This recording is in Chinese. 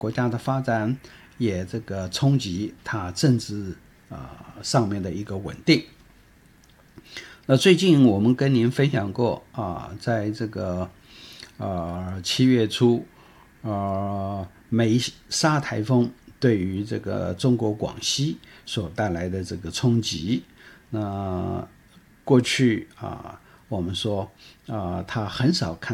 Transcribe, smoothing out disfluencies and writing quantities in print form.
国家的发展，也这个冲击它政治上面的一个稳定。那最近我们跟您分享过在这个7月初美沙台风对于这个中国广西所带来的这个冲击。那过去我们说它很少看